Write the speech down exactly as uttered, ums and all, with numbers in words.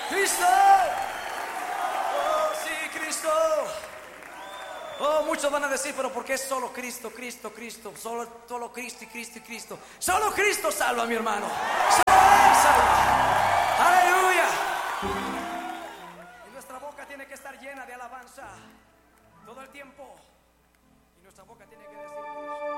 Cristo. Oh, sí, Cristo. Oh, muchos van a decir, pero ¿por qué solo Cristo, Cristo, Cristo? Solo, solo Cristo y Cristo y Cristo. Solo Cristo salva, mi hermano. Solo Él salva. Aleluya. Y nuestra boca tiene que estar llena de alabanza todo el tiempo. Y nuestra boca tiene que decir: